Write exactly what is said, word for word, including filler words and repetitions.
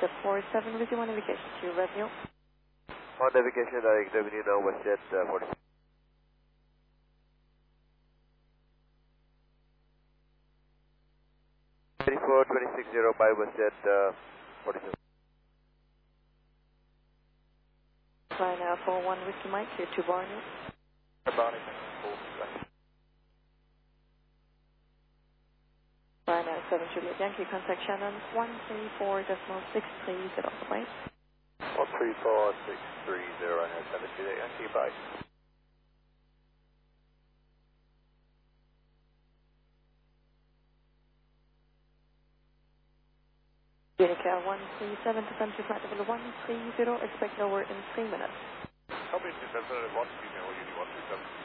WestJet four seven with your navigation to revenue. On navigation, direct revenue now, WestJet uh, forty-seven. thirty-four twenty-six zero by WestJet uh, forty-seven. Fly now for one Whiskey Mike here to Barney. Barney, Fly now seven Juliet Yankee, contact Shannon one three four decimal six three zero, bye. one three four six three zero, and seven Juliet Yankee, bye. Unica one three seven to come to flight level one three zero, expect lower in three minutes. Copy, two seven one, excuse me, what you need one two seven.